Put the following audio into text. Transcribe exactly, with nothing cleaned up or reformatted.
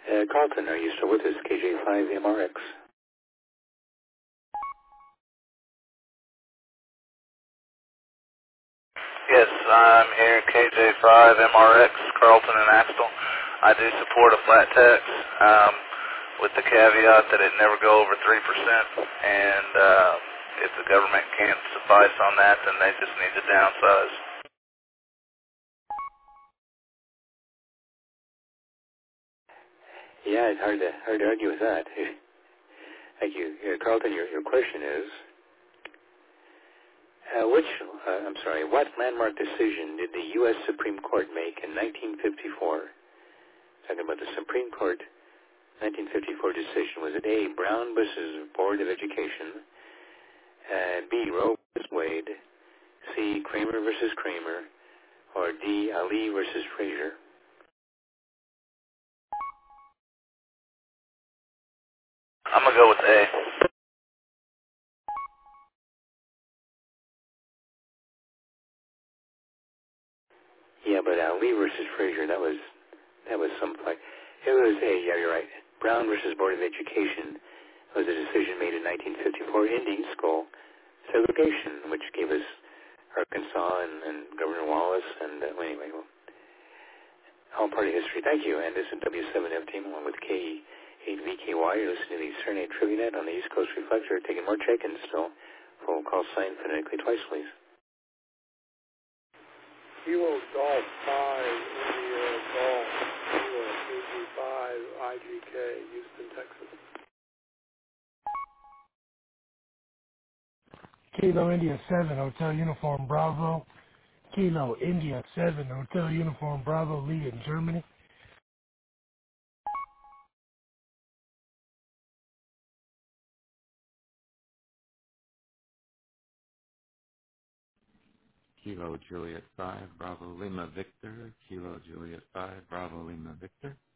Uh, Carlton, are you still with us? K J five M R X. Yes, I'm here, K J five M R X, Carlton and Axtell. I do support a flat tax, um, with the caveat that it never go over three percent, and uh, if the government can't suffice on that, then they just need to downsize. Yeah, it's hard to hard to argue with that. Thank you, uh, Carlton. Your your question is, uh, which uh, I'm sorry, what landmark decision did the U S Supreme Court make in nineteen fifty-four? Talking about the Supreme Court nineteen fifty-four decision. Was it A, Brown versus Board of Education, uh, B, Roe versus Wade, C, Kramer versus Kramer, or D, Ali versus Frazier? I'm going to go with A. Yeah, but Ali versus Frazier, that was that was some fight. It was A, yeah, you're right. Brown versus Board of Education was a decision made in nineteen fifty-four ending school segregation, which gave us Arkansas and, and Governor Wallace, and uh, well, anyway, well, all part of history. Thank you. And this is W seven F team along with K eight V K Y. You're listening to the Serenade TriviaNet on the East Coast Reflector. Taking more check-ins still. Phone call sign phonetically twice, please. Kilo Golf five, India Golf, Kilo K G five, I G K, Houston, Texas. Kilo India seven, Hotel Uniform Bravo. Kilo India seven, Hotel Uniform Bravo, Lee in Germany. Kilo Juliet five, Bravo Lima Victor, Kilo Juliet five, Bravo Lima Victor.